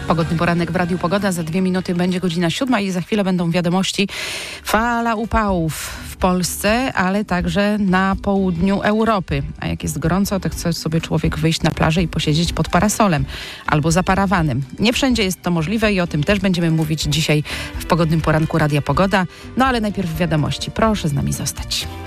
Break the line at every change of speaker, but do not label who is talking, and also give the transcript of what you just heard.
Pogodny poranek w Radiu Pogoda. Za 2 minuty będzie godzina 7 i za chwilę będą wiadomości. Fala upałów w Polsce, ale także na południu Europy. A jak jest gorąco, to chce sobie człowiek wyjść na plażę i posiedzieć pod parasolem albo za parawanem. Nie wszędzie jest to możliwe i o tym też będziemy mówić dzisiaj w Pogodnym Poranku Radia Pogoda. No ale najpierw wiadomości. Proszę z nami zostać.